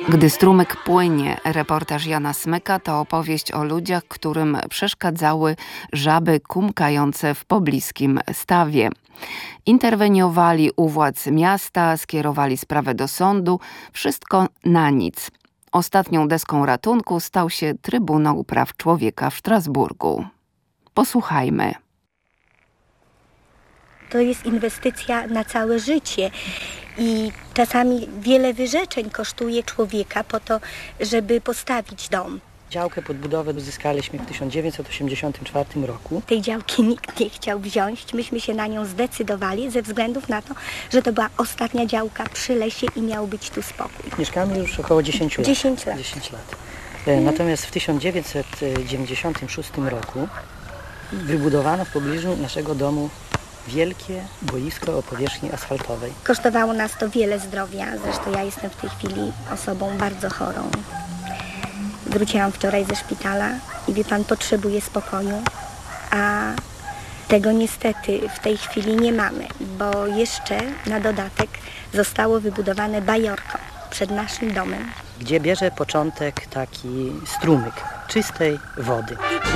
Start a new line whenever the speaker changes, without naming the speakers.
Gdy strumyk płynie, reportaż Jana Smyka to opowieść o ludziach, którym przeszkadzały żaby kumkające w pobliskim stawie. Interweniowali u władz miasta, skierowali sprawę do sądu, wszystko na nic. Ostatnią deską ratunku stał się Trybunał Praw Człowieka w Strasburgu. Posłuchajmy.
To jest inwestycja na całe życie i czasami wiele wyrzeczeń kosztuje człowieka po to, żeby postawić dom.
Działkę pod budowę uzyskaliśmy w 1984 roku.
Tej działki nikt nie chciał wziąć. Myśmy się na nią zdecydowali ze względów na to, że to była ostatnia działka przy lesie i miał być tu spokój.
Mieszkamy już około 10 lat.
10 lat.
10 lat. Natomiast w 1996 roku wybudowano w pobliżu naszego domu wielkie boisko o powierzchni asfaltowej.
Kosztowało nas to wiele zdrowia. Zresztą ja jestem w tej chwili osobą bardzo chorą. Wróciłam wczoraj ze szpitala i wie pan, potrzebuję spokoju, a tego niestety w tej chwili nie mamy, bo jeszcze na dodatek zostało wybudowane bajorko przed naszym domem.
Gdzie bierze początek taki strumyk czystej wody.